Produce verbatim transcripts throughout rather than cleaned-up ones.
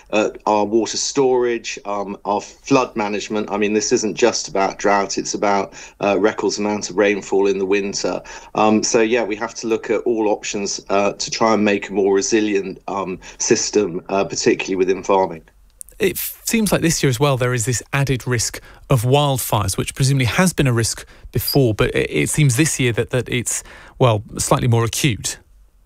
at our water storage, um, our flood management. I mean, this isn't just about drought, it's about uh, record amount of rainfall in the winter. Um, so, yeah, we have to look at all options uh, to try and make a more resilient um, system, uh, particularly within farming. It seems like this year as well there is this added risk of wildfires, which presumably has been a risk before, but it, it seems this year that, that it's, well, slightly more acute.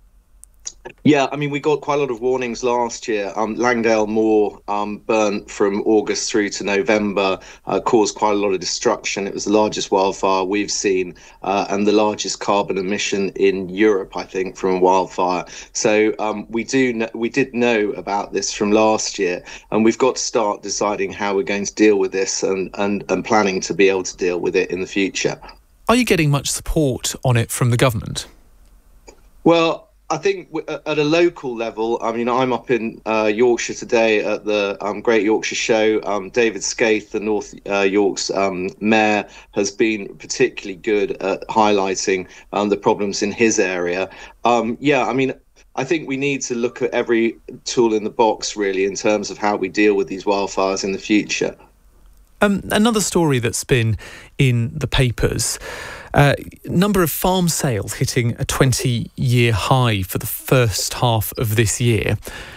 Yeah, I mean, we got quite a lot of warnings last year. Um, Langdale Moor um, burnt from August through to November, uh, caused quite a lot of destruction. It was the largest wildfire we've seen uh, and the largest carbon emission in Europe, I think, from a wildfire. So um, we do kn- we did know about this from last year, and we've got to start deciding how we're going to deal with this and, and, and planning to be able to deal with it in the future. Are you getting much support on it from the government? Well, I think at a local level, I mean, I'm up in uh, Yorkshire today at the um, Great Yorkshire Show. Um, David Skaith, the North uh, York's um, mayor, has been particularly good at highlighting um, the problems in his area. Um, yeah, I mean, I think we need to look at every tool in the box, really, in terms of how we deal with these wildfires in the future. Um, another story that's been in the papers, uh, number of farm sales hitting a twenty-year high for the first half of this year.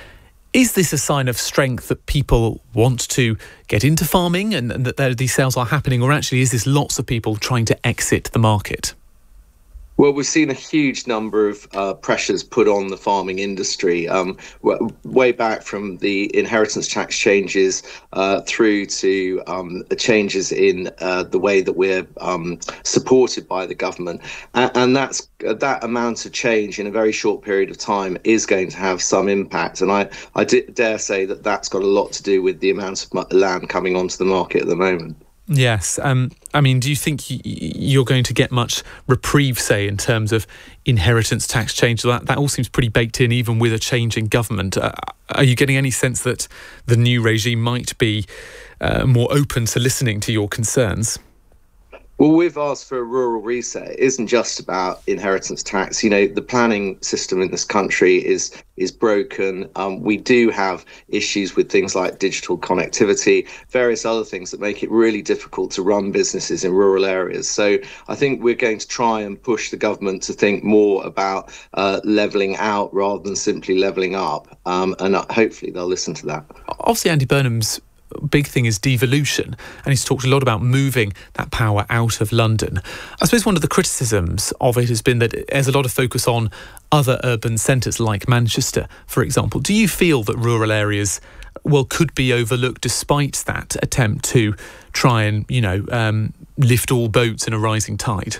Is this a sign of strength that people want to get into farming and, and that these sales are happening, or actually is this lots of people trying to exit the market? Well, we've seen a huge number of uh, pressures put on the farming industry, um, w- way back from the inheritance tax changes uh, through to um, changes in uh, the way that we're um, supported by the government. And, and that's uh, that amount of change in a very short period of time is going to have some impact. And I, I d- dare say that that's got a lot to do with the amount of land coming onto the market at the moment. Yes. Um, I mean, do you think y- you're going to get much reprieve, say, in terms of inheritance tax change? That, that all seems pretty baked in, even with a change in government. Uh, are you getting any sense that the new regime might be uh, more open to listening to your concerns? Well, we've asked for a rural reset. It isn't just about inheritance tax. You know, the planning system in this country is is broken. Um, we do have issues with things like digital connectivity, various other things that make it really difficult to run businesses in rural areas. So I think we're going to try and push the government to think more about uh, levelling out rather than simply levelling up. Um, and hopefully they'll listen to that. Obviously, Andy Burnham's big thing is devolution, and he's talked a lot about moving that power out of London. I suppose one of the criticisms of it has been that there's a lot of focus on other urban centres like Manchester, for example. Do you feel that rural areas, well, could be overlooked despite that attempt to try and, you know, um, lift all boats in a rising tide?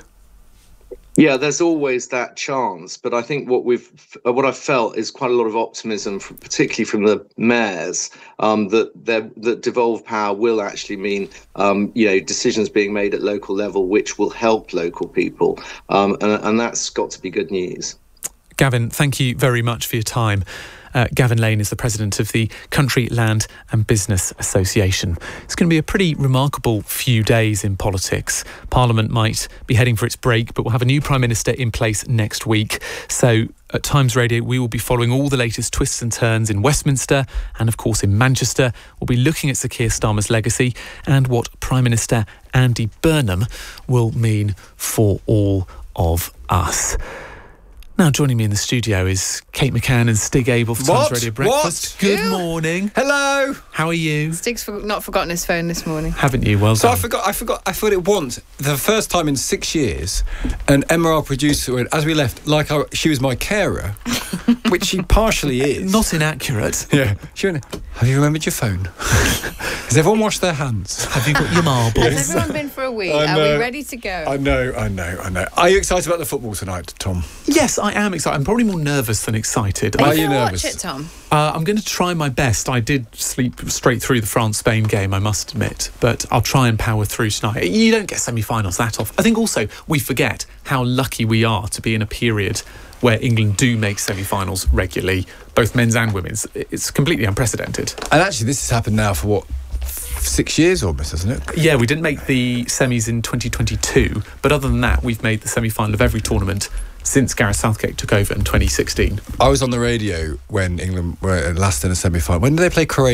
Yeah, there's always that chance, but I think what we've, what I've felt is quite a lot of optimism, from, particularly from the mayors, um, that that devolved power will actually mean, um, you know, decisions being made at local level which will help local people, um, and, and that's got to be good news. Gavin, thank you very much for your time. Uh, Gavin Lane is the president of the Country Land and Business Association. It's going to be a pretty remarkable few days in politics. Parliament might be heading for its break, but we'll have a new Prime Minister in place next week. So at Times Radio, we will be following all the latest twists and turns in Westminster and, of course, in Manchester. We'll be looking at Sir Keir Starmer's legacy and what Prime Minister Andy Burnham will mean for all of us. Now, joining me in the studio is Kate McCann and Stig Abel for Times Radio Breakfast. What? Good Ew. morning. Hello. How are you? Stig's for, not forgotten his phone this morning. Haven't you? Well So done. I forgot. I forgot. I thought it once, the first time in six years, an M R L producer went, as we left, like I, she was my carer, which she partially is. Not inaccurate. Yeah. She went, have you remembered your phone? Has everyone washed their hands? Have you got your marbles? Has everyone been for a week? I Are know. we ready to go? I know. I know. I know. Are you excited about the football tonight, Tom? Yes, I am excited. I'm probably more nervous than excited. Are Are you you going to nervous? watch it, Tom? Uh, I'm going to try my best. I did sleep straight through the France-Spain game, I must admit, but I'll try and power through tonight. You don't get semi-finals that often. I think also we forget how lucky we are to be in a period where England do make semi-finals regularly, both men's and women's. It's completely unprecedented. And actually, this has happened now for what, six years almost, hasn't it? Yeah, we didn't make the semis in twenty twenty-two, but other than that, we've made the semi-final of every tournament since Gareth Southgate took over in twenty sixteen. I was on the radio when England were last in a semi-final. When did they play Croatia?